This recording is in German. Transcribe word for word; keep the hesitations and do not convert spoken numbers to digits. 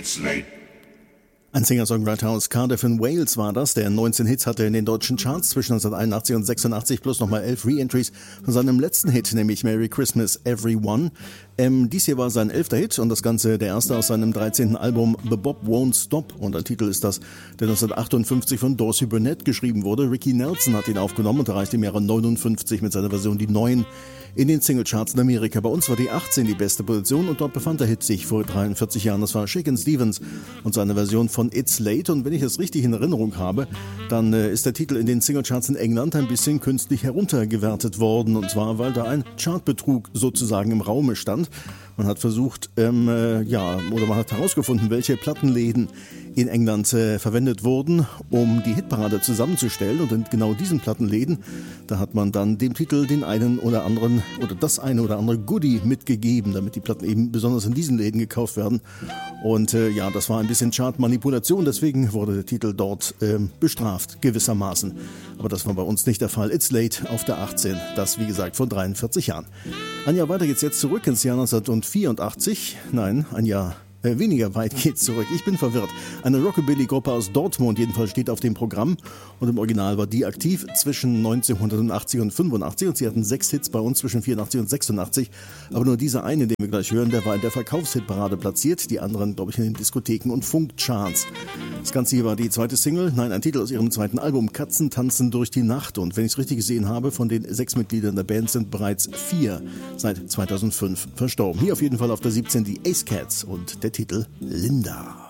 It's late. Ein Singer-Songwriter aus Cardiff in Wales war das, der neunzehn Hits hatte in den deutschen Charts zwischen neunzehnhunderteinundachtzig und sechsundachtzig plus nochmal elf Re-Entries von seinem letzten Hit, nämlich Merry Christmas Everyone. Ähm, dies hier war sein elfter Hit und das Ganze der erste aus seinem dreizehnten Album The Bob Won't Stop, und ein Titel ist das, der neunzehnhundertachtundfünfzig von Dorsey Burnett geschrieben wurde. Ricky Nelson hat ihn aufgenommen und erreichte im Jahre neunundfünfzig mit seiner Version die neun in den Singlecharts in Amerika. Bei uns war die achtzehn die beste Position und dort befand der Hit sich vor dreiundvierzig Jahren. Das war Shakin' Stevens und seine Version von It's Late, und wenn ich es richtig in Erinnerung habe, dann äh, ist der Titel in den Singlecharts in England ein bisschen künstlich heruntergewertet worden, und zwar, weil da ein Chartbetrug sozusagen im Raume stand. Man hat versucht, ähm, äh, ja, oder man hat herausgefunden, welche Plattenläden in England äh, verwendet wurden, um die Hitparade zusammenzustellen, und in genau diesen Plattenläden, da hat man dann dem Titel den einen oder anderen oder das eine oder andere Goodie mitgegeben, damit die Platten eben besonders in diesen Läden gekauft werden. Und äh, ja, das war ein bisschen Chartmanipulation, deswegen wurde der Titel dort äh, bestraft, gewissermaßen. Aber das war bei uns nicht der Fall. It's Late auf der achtzehn, das wie gesagt vor dreiundvierzig Jahren. Ein Jahr weiter geht's jetzt zurück ins Jahr neunzehnhundertvierundachtzig. Nein, ein Jahr Äh, weniger weit geht's zurück. Ich bin verwirrt. Eine Rockabilly-Gruppe aus Dortmund jedenfalls steht auf dem Programm, und im Original war die aktiv zwischen neunzehnhundertachtzig und fünfundachtzig, und sie hatten sechs Hits bei uns zwischen vierundachtzig und sechsundachtzig, aber nur dieser eine, den wir gleich hören, der war in der Verkaufshitparade platziert, die anderen, glaube ich, in den Diskotheken und Funkcharts. Das Ganze hier war die zweite Single, nein, ein Titel aus ihrem zweiten Album, Katzen tanzen durch die Nacht, und wenn ich es richtig gesehen habe, von den sechs Mitgliedern der Band sind bereits vier seit zweitausendfünf verstorben. Hier auf jeden Fall auf der siebzehn die Ace Cats und der Titel Linda.